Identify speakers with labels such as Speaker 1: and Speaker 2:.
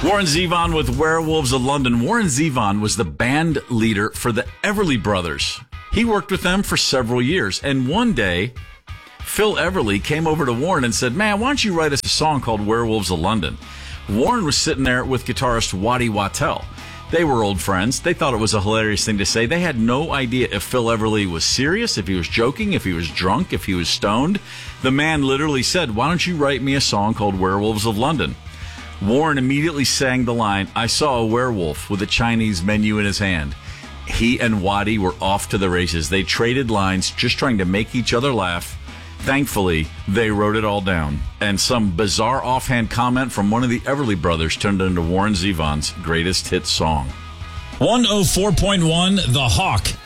Speaker 1: Warren Zevon with Werewolves of London. Warren Zevon was the band leader for the Everly Brothers. He worked with them for several years, and one day, Phil Everly came over to Warren and said, "Man, why don't you write us a song called Werewolves of London?" Warren was sitting there with guitarist Waddy Wachtel. They were old friends. They thought it was a hilarious thing to say. They had no idea if Phil Everly was serious, if he was joking, if he was drunk, if he was stoned. The man literally said, "Why don't you write me a song called Werewolves of London?" Warren immediately sang the line, "I saw a werewolf with a Chinese menu in his hand." He and Waddy were off to the races. They traded lines, just trying to make each other laugh. Thankfully, they wrote it all down. And some bizarre offhand comment from one of the Everly Brothers turned into Warren Zevon's greatest hit song.
Speaker 2: 104.1 The Hawk.